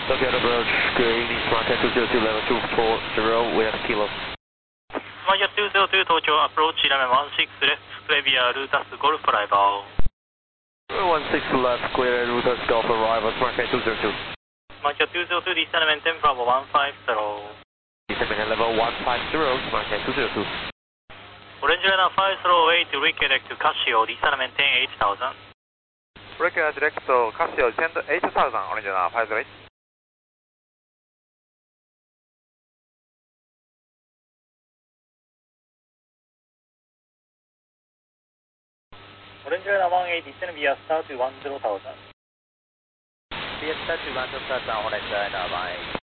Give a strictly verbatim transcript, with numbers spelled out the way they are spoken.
Tokyo approach, good evening, Smart two zero two level two four zero, we have kilo. Smart two zero two 東京 approach runway one six left, clear Rutas Golf arrival. one six left, clear Rutas Golf arrival, Smart two zero two. Smart two zero two, descend maintain Bravo one five zero. Descend maintain level one five zero, Smart two zero two. Orange Runner five zero eight, redirect to Casio, descend maintain eight thousand. Redirect to Casio, descend eight thousand, Orange Runner five zero eight. Orange Runner one eight, descend via start to one zero thousand. Via start to one zero thousand, Orange Runner one eight.